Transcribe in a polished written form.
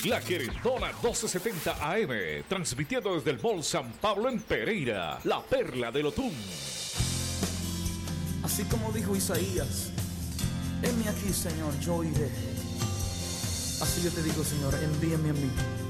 La Querendona 1270 AM, transmitiendo desde el Mall San Pablo en Pereira, la perla del Otún. Así como dijo Isaías, heme aquí, Señor, yo iré. Así yo te digo, Señor, envíame a mí.